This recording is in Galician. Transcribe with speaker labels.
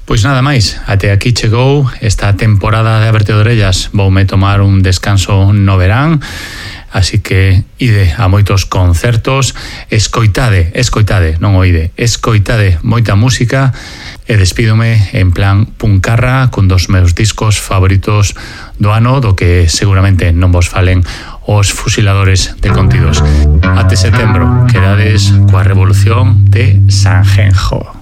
Speaker 1: Pois nada máis, até aquí chegou esta temporada de Aberto de Orellas. Voume tomar un descanso no verán, así que ide a moitos concertos, escoitade, non oide, escoitade moita música e despídome en plan puncarra cun dos meus discos favoritos do ano, do que seguramente non vos falen os fusiladores de contidos. Até setembro, quedades coa revolución de Sanjenjo.